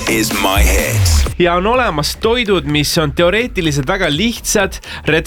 is my hits. Ja on olemas toidud, mis on teoreetiliselt väga lihtsad.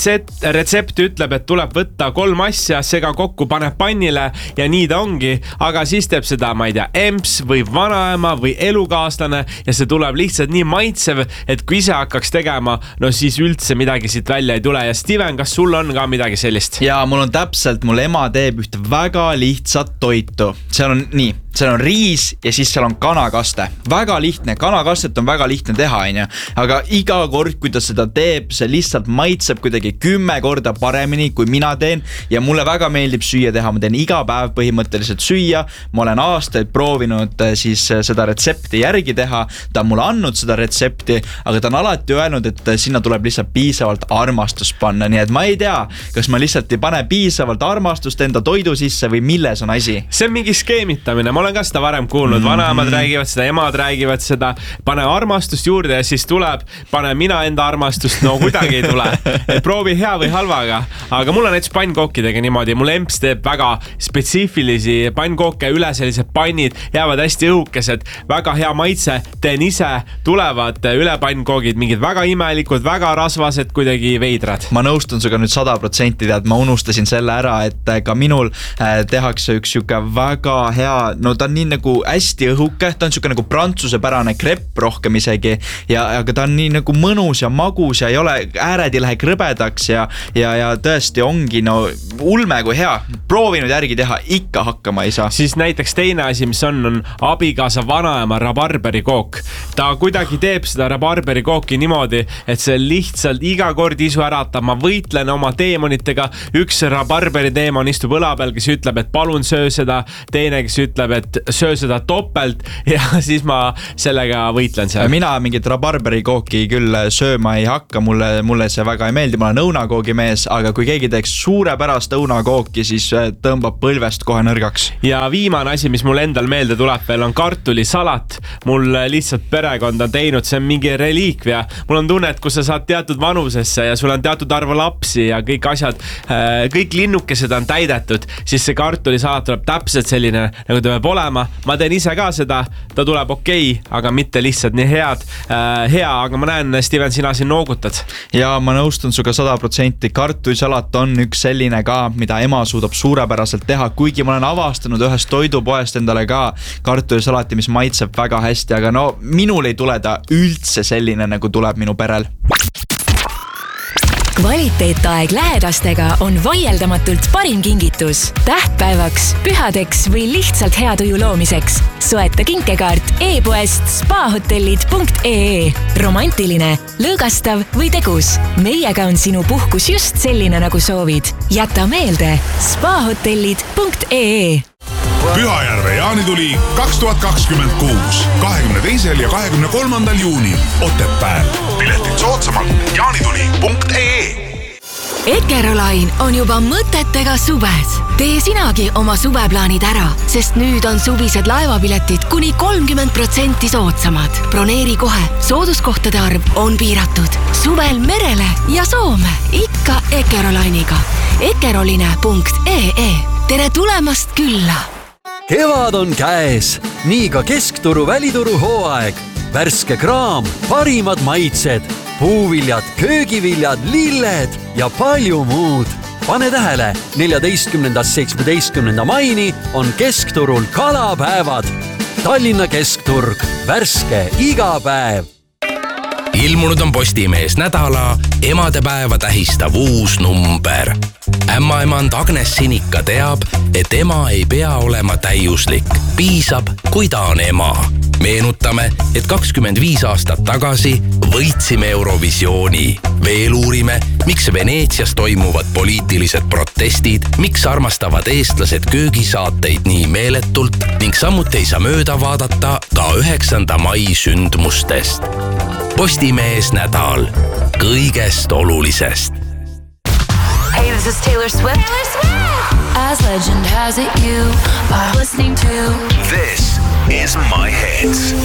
Retsept ütleb, et tuleb võtta 3 asja, sega kokku, pane pannile ja nii ta ongi. Aga siis teeb seda, ma ei tea, emps või vanaema või elukaaslane ja see tuleb lihtsalt nii maitsev, et kui ise hakkaks tegema, no siis üldse midagi siit välja ei tule. Ja Steven, kas sul on ka midagi sellist? Ja mul on täpselt, mul ema teeb ühte väga lihtsat toitu. Seal on nii, seal on riis ja siis seal on kanakaste. Väga lihtne, kanakastet on väga lihtne teha, aga iga kord, kui ta seda teeb, see lihtsalt maitseb kuidagi 10 korda paremini, kui mina teen ja mulle väga meeldib süüa teha. Ma teen iga päev põhimõtteliselt süüa. Ma olen aastaid proovinud siis seda retsepti järgi teha. Ta on mulle andnud seda retsepti, aga ta on alati öelnud, et sinna tuleb lihtsalt piisavalt armastust panna. Nii et ma ei tea, kas ma lihtsalt ei pane piisavalt armastust enda toidu sisse või milles on asi. See on mingi skeemitamine. Ma olen ka seda varem kuulnud. Vanaemad räägivad seda, emad räägivad seda. Pane armastust juurde ja siis tuleb, pane mina enda armastust, no kuidagi ei tule. Et proovi hea või halvaga. Aga mul on näiteks pannkookidega niimoodi. Mul emps teeb väga spetsiifilisi pannkooke, üle sellised pannid, jäävad hästi õhukesed, väga hea maitse. Teen ise, tulevad üle pannkoogid, mingid väga imelikud, väga rasvased, kuidagi veidrad. Ma nõustun suga nüüd 100%, tead, ma unustasin selle ära, et ka minul tehakse üks siuke väga hea, no ta on nii nagu hästi õhuke, ta on siuke nagu prantsusepärane krepp rohkem isegi ja aga ta on nii nagu mõnus ja magus ja ei ole, ääred ei lähe krõbedaks ja tõesti ongi no ulme kui hea. Proovinud järgi teha, ikka hakkama ei saa. Siis näiteks teine asi, mis on abikaasa vanaema rabarberi kook. Ta kuidagi teeb seda rabarberi kooki niimoodi, et see lihtsalt iga kord isu äratab. Ma võitlen oma teemonitega. Üks rabarberi teemon istub õla peal, kes ütleb, et palun söö seda. Teine, kes ütleb, et söö seda topelt ja siis ma sellega võitlen seal. Mina mingit rabarberi kooki küll sööma ei hakka, mulle see väga ei meeldi, ma olen õunakoogi mees, aga kui keegi teeks suurepärast õunakooki, siis tõmbab põlvest kohe nõrgaks. Ja viimane asi, mis mul endal meelde tuleb veel, on kartulisalat. Mul lihtsalt perekond on teinud, see on mingi reliikvia. Mul on tunne, et kui sa saad teatud vanusesse ja sul on teatud arvu lapsi ja kõik asjad, kõik linnukesed on täidetud, siis see kartulisalat tuleb täpselt selline, nagu ta peab olema. Ma teen ise ka seda, ta tuleb okei, aga mitte lihtsalt nii hea, aga ma näen, Steven, sina siin noogutad. Ja ma nõustun suga 100%. Kartulisalat on üks selline ka, mida ema suudab suurepäraselt teha, kuigi ma olen avastanud ühest toidupoest endale ka kartulisalati, mis maitseb väga hästi, aga no minul ei tule ta üldse selline, nagu tuleb minu perel. Kvaliteetaeg lähedastega on vaieldamatult parim kingitus. Tähtpäevaks, pühadeks või lihtsalt hea tuju loomiseks. Soeta kinkekaart e-poest spahotellid.ee. Romantiline, lõõgastav või tegus. Meiega on sinu puhkus just selline, nagu soovid. Jäta meelde spahotellid.ee. Pühajärve jaanituli 2026. 22. ja 23. juunil Otepääl. Piletid soodsamalt jaanituli.ee. Ekerolain on juba mõtetega suves. Tee sinagi oma suveplaanid ära, sest nüüd on suvised laevapiletid kuni 30% soodsamad. Broneeri kohe, sooduskohtade arv on piiratud. Suvel merele ja Soome, ikka Ekerolainiga. Ekeroline.ee. Tere tulemast külla! Kevad on käes, nii ka Keskturu välituru hooaeg. Värske kraam, parimad maitsed, puuviljad, köögiviljad, lilled ja palju muud. Pane tähele, 14.–17. maini on Keskturul kalapäevad. Tallinna Keskturg, värske iga päev. Ilmunud on Postimees nädala emadepäeva tähistav uus number. Ämmaemand Agnes Sinika teab, et ema ei pea olema täiuslik. Piisab, kui ta on ema. Meenutame, et 25 aastat tagasi võitsime Eurovisiooni. Veel uurime, miks Veneetsias toimuvad poliitilised protestid, miks armastavad eestlased köögisaateid nii meeletult ning samuti ei saa mööda vaadata ka 9. mai sündmustest. Postimees nädal kõigest olulisest. Hey, this is Taylor Swift. As legend has it, you are listening to This is My Hits.